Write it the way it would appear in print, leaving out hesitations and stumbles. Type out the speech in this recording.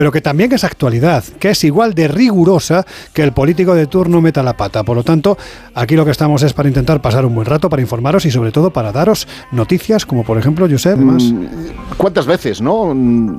pero que también es actualidad, que es igual de rigurosa que el político de turno meta la pata. Por lo tanto, aquí lo que estamos es para intentar pasar un buen rato, para informaros y sobre todo para daros noticias, como por ejemplo, Josep, además. ¿Cuántas veces, no?